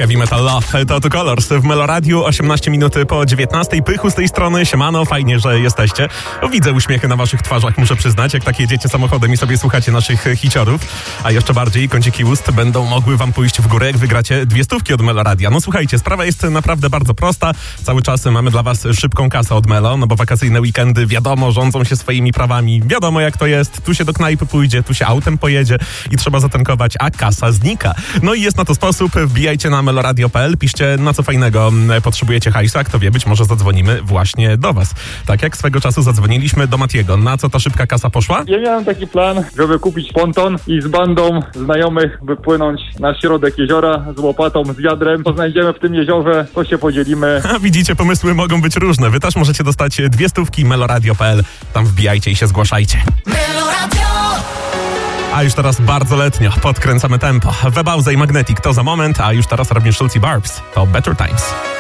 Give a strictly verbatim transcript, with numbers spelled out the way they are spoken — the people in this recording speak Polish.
Heavy Metal Love, to tu Colors w Meloradiu, osiemnaście minut po dziewiętnastej. Pychu z tej strony, siemano, fajnie, że jesteście. O, widzę uśmiechy na waszych twarzach, muszę przyznać, jak tak jedziecie samochodem i sobie słuchacie naszych hiciorów. A jeszcze bardziej kąciki ust będą mogły wam pójść w górę, jak wygracie dwie stówki od Meloradia. No słuchajcie, sprawa jest naprawdę bardzo prosta. Cały czas mamy dla was szybką kasę od Melo, no bo wakacyjne weekendy, wiadomo, rządzą się swoimi prawami. Wiadomo jak to jest, tu się do knajpy pójdzie, tu się autem pojedzie i trzeba zatankować, a kasa znika. No i jest na to sposób, wbijajcie na meloradio kropka p l, piszcie na co fajnego potrzebujecie hajsu, a kto wie, być może zadzwonimy właśnie do was. Tak jak swego czasu zadzwoniliśmy do Matiego. Na co ta szybka kasa poszła? Ja miałem taki plan, żeby kupić ponton i z bandą znajomych wypłynąć na środek jeziora z łopatą, z wiadrem. Co znajdziemy w tym jeziorze, to się podzielimy. A widzicie, pomysły mogą być różne. Wy też możecie dostać dwie stówki meloradio kropka p l. Tam wbijajcie i się zgłaszajcie. Meloradio! A już teraz bardzo letnio, podkręcamy tempo. Webauza i Magnetic to za moment, a już teraz Robin Schulz i Barbs to Better Times.